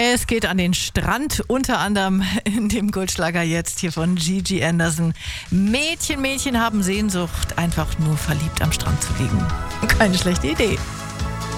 Es geht an den Strand, unter anderem in dem Goldschlager jetzt hier von Gigi Anderson. Mädchen haben Sehnsucht, einfach nur verliebt am Strand zu liegen. Keine schlechte Idee.